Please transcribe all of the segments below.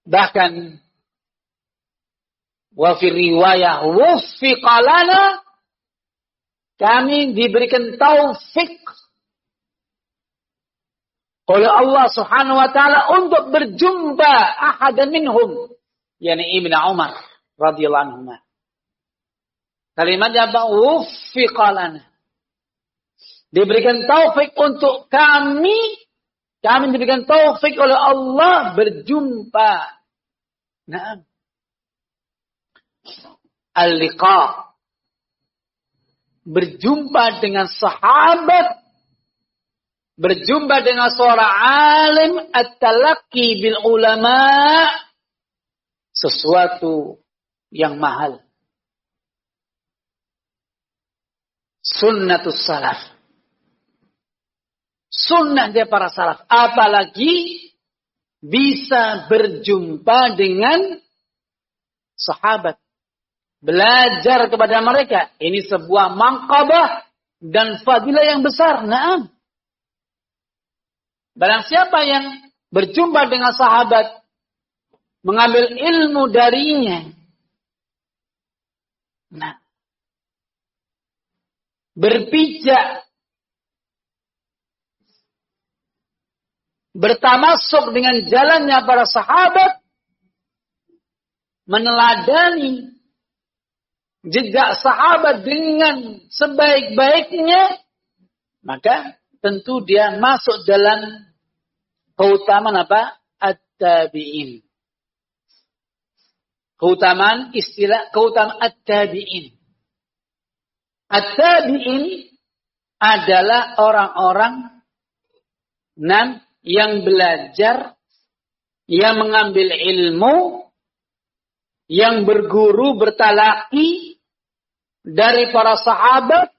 Bahkan wa fi riwayah wuffiqa lana, kami diberikan taufik oleh Allah Subhanahu wa taala untuk berjumpa ahadan minhum, yakni Ibnu Umar radhiyallahu anhu. Kalimatnya apa? Wuffiqa lana. Diberikan taufik untuk kami diberikan taufik oleh Allah berjumpa. Nah, al-liqa, berjumpa dengan sahabat, berjumpa dengan seorang alim, at-talaqqi bil ulama, sesuatu yang mahal. Sunnatus salaf. Sunnah dia para salaf. Apalagi bisa berjumpa dengan sahabat. Belajar kepada mereka. Ini sebuah manqabah dan fadilah yang besar. Naam. Barang siapa yang berjumpa dengan sahabat, mengambil ilmu darinya, nah, berpijak, bertamasuk dengan jalannya para sahabat, meneladani jejak sahabat dengan sebaik-baiknya, maka tentu dia masuk dalam keutamaan apa? At-tabi'in. Keutamaan at-tabi'in. At-tabi'in adalah orang-orang yang belajar, yang mengambil ilmu, yang berguru, bertalaki dari para sahabat,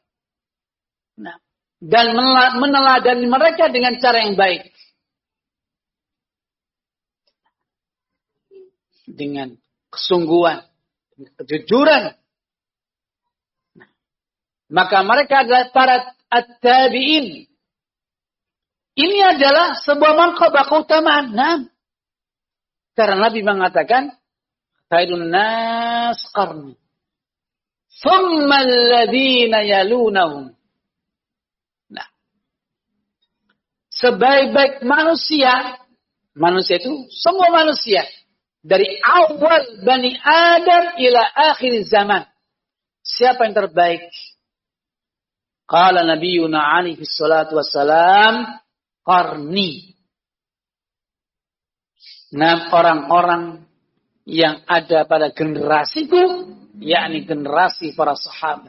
dan meneladani mereka dengan cara yang baik. Dengan kesungguhan, kejujuran. Maka mereka adalah para at-tabi'in. Ini adalah sebuah manqabah, keutamaan. Nah, karena Nabi mengatakan, khairun nas qarni, thumma alladhina yalunahum. Nah, sebaik-baik manusia itu semua manusia, dari awal Bani Adam ila akhir zaman. Siapa yang terbaik? Qala nabiyuna alaihi salatu wassalam, qarni. Nah, orang-orang yang ada pada generasiku, yakni generasi para sahabat.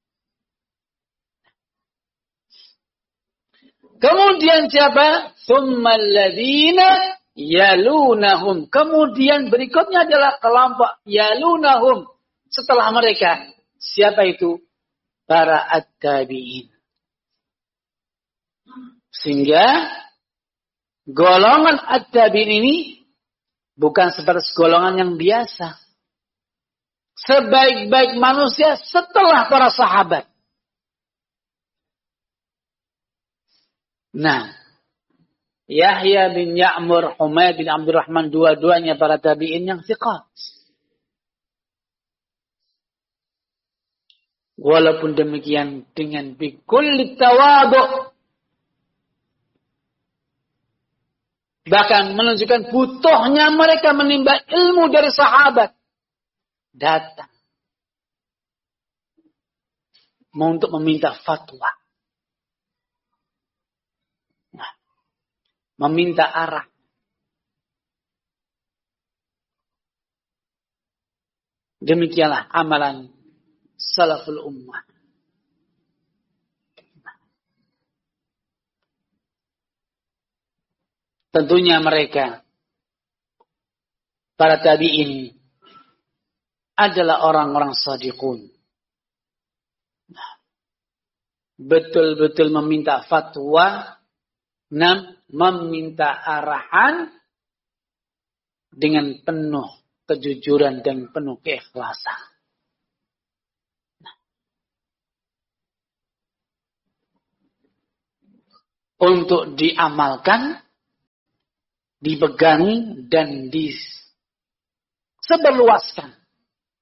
Kemudian siapa? Tsummal ladzina yalunahum. Kemudian berikutnya adalah kelompok yalunahum setelah mereka. Siapa itu? Para at-tabi'in. Sehingga golongan at-tabi'in ini bukan seperti golongan yang biasa. Sebaik-baik manusia setelah para sahabat. Nah, Yahya bin Ya'mur, Humaid bin Abdurrahman, dua-duanya para tabi'in yang thiqat. Walaupun demikian dengan bikulli tawadhu, bahkan menunjukkan butuhnya mereka menimba ilmu dari sahabat, datang untuk meminta fatwa, nah, meminta arah. Demikianlah amalan salaful ummah. Tentunya mereka, para tabi'in, adalah orang-orang shadiqun. Betul-betul meminta fatwa, meminta arahan dengan penuh kejujuran dan penuh keikhlasan. Untuk diamalkan, dipegangi dan seberluaskan.